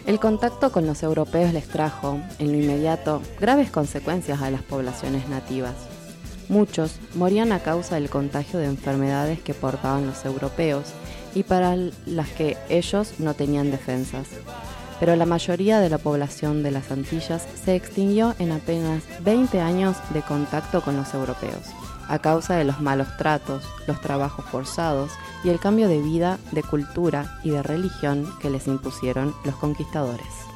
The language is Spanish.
El contacto con los europeos les trajo, en lo inmediato, graves consecuencias a las poblaciones nativas. Muchos morían a causa del contagio de enfermedades que portaban los europeos y para las que ellos no tenían defensas. Pero la mayoría de la población de las Antillas se extinguió en apenas 20 años de contacto con los europeos, a causa de los malos tratos, los trabajos forzados y el cambio de vida, de cultura y de religión que les impusieron los conquistadores.